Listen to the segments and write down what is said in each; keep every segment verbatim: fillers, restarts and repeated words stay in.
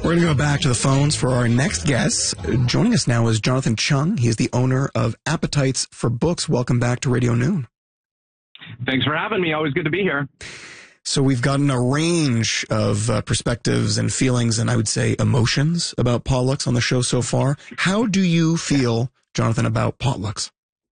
We're going to go back to the phones for our next guest. Joining us now is Jonathan Chung. He is the owner of Appetites for Books. Welcome back to Radio Noon. Thanks for having me. Always good to be here. So we've gotten a range of uh, perspectives and feelings and I would say emotions about potlucks on the show so far. How do you feel, Jonathan, about potlucks?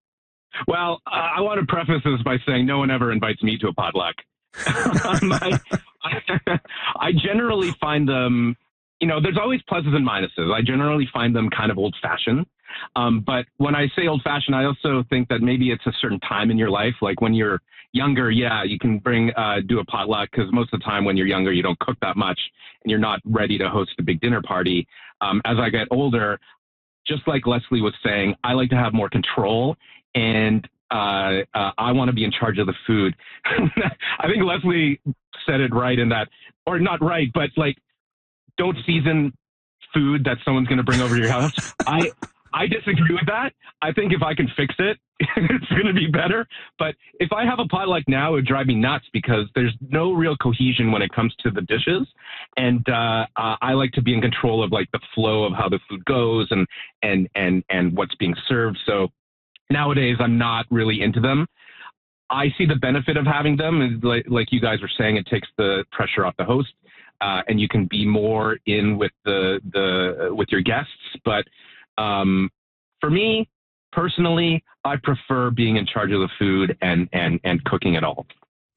Well, uh, I want to preface this by saying no one ever invites me to a potluck. um, I, I, I generally find them, you know, there's always pluses and minuses. I generally find them kind of old-fashioned. Um, but when I say old-fashioned, I also think that maybe it's a certain time in your life. Like when you're younger, yeah, you can bring, uh, do a potluck because most of the time when you're younger, you don't cook that much and you're not ready to host a big dinner party. Um, as I get older, just like Leslie was saying, I like to have more control and uh, uh, I want to be in charge of the food. I think Leslie said it right in that, or not right, but like, don't season food that someone's going to bring over to your house. I I disagree with that. I think if I can fix it, it's going to be better. But if I have a potluck now, it would drive me nuts because there's no real cohesion when it comes to the dishes. And uh, uh, I like to be in control of like the flow of how the food goes and and and and what's being served. So nowadays, I'm not really into them. I see the benefit of having them. Like, like you guys were saying, it takes the pressure off the host. Uh, and you can be more in with the the with your guests. But um, for me personally, I prefer being in charge of the food and and and cooking it all.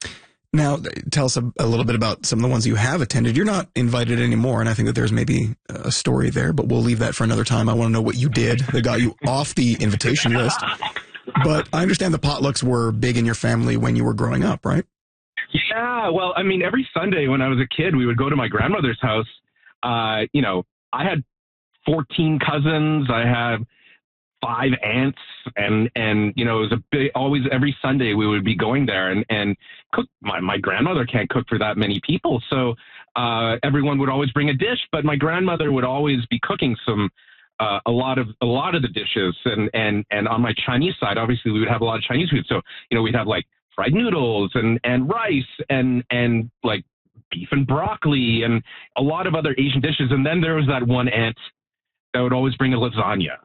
Now, tell us a, a little bit about some of the ones you have attended. You're not invited anymore, and I think that there's maybe a story there, but we'll leave that for another time. I want to know what you did that got you off the invitation list. But I understand the potlucks were big in your family when you were growing up, right? Yeah, well, I mean, every Sunday when I was a kid, we would go to my grandmother's house. Uh, you know, I had fourteen cousins. I had five aunts, and and you know, it was a big. Always every Sunday we would be going there and and cook. My my grandmother can't cook for that many people, so uh, everyone would always bring a dish. But my grandmother would always be cooking some. Uh, a lot of a lot of the dishes, and and and on my Chinese side, obviously we would have a lot of Chinese food. So you know, we'd have like fried noodles and, and rice and, and like beef and broccoli and a lot of other Asian dishes. And then there was that one aunt that would always bring a lasagna.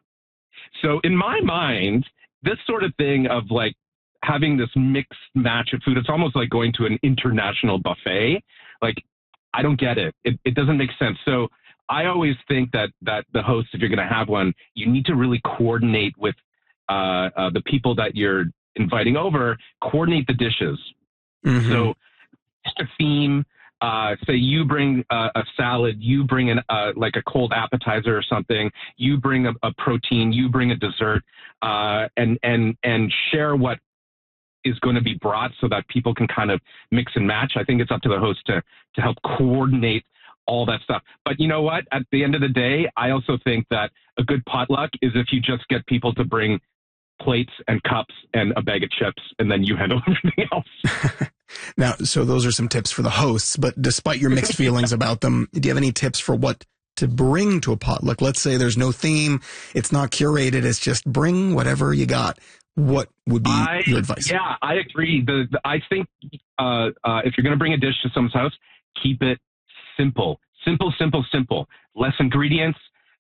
So in my mind, this sort of thing of like having this mixed match of food, it's almost like going to an international buffet. Like, I don't get it. It, it doesn't make sense. So I always think that, that the host, if you're going to have one, you need to really coordinate with uh, uh, the people that you're inviting over, coordinate the dishes. Mm-hmm. So just a theme, uh, say you bring uh, a salad, you bring an, uh, like a cold appetizer or something, you bring a, a protein, you bring a dessert, uh, and, and, and share what is going to be brought so that people can kind of mix and match. I think it's up to the host to, to help coordinate all that stuff. But you know what? At the end of the day, I also think that a good potluck is if you just get people to bring plates and cups and a bag of chips, and then you handle everything else. Now, so those are some tips for the hosts, but despite your mixed feelings about them, do you have any tips for what to bring to a potluck? Let's say there's no theme, it's not curated, it's just bring whatever you got. What would be I, your advice? Yeah, I agree. The, the I think uh, uh, if you're going to bring a dish to someone's house, keep it simple. Simple, simple, simple. Less ingredients,